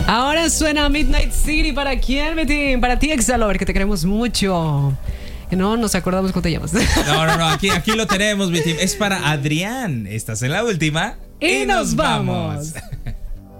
Ahora suena Midnight City. ¿Para quién, Betín? Para ti, Exalover, que te queremos mucho. Que no nos acordamos cómo te llamas. No, aquí lo tenemos, Betín. Es para Adrián. Estás en la última. Y nos vamos.